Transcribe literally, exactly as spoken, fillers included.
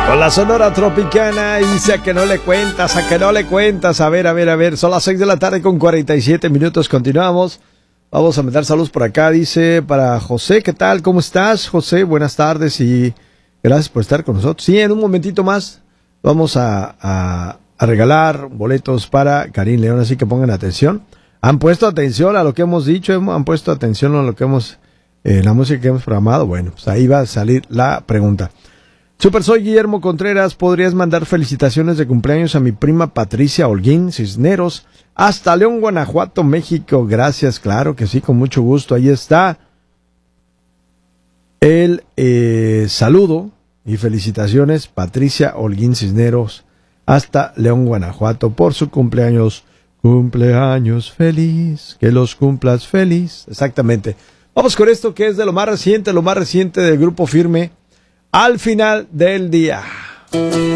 Con la Sonora Tropicana, y dice a que no le cuentas, a que no le cuentas. A ver, a ver, a ver, son las seis de la tarde con cuarenta y siete minutos, continuamos. Vamos a meter saludos por acá, dice para José, ¿qué tal? ¿Cómo estás, José? Buenas tardes y gracias por estar con nosotros. Sí, en un momentito más vamos a, a, a regalar boletos para Karim León, así que pongan atención. ¿Han puesto atención a lo que hemos dicho? ¿Han puesto atención a lo que hemos, eh, la música que hemos programado? Bueno, pues ahí va a salir la pregunta. Super, soy Guillermo Contreras. ¿Podrías mandar felicitaciones de cumpleaños a mi prima Patricia Holguín Cisneros hasta León, Guanajuato, México? Gracias, claro que sí, con mucho gusto. Ahí está el eh, saludo y felicitaciones, Patricia Holguín Cisneros hasta León, Guanajuato, por su cumpleaños. Cumpleaños feliz, que los cumplas feliz. Exactamente. Vamos con esto que es de lo más reciente, lo más reciente del Grupo Firme. Al final del día.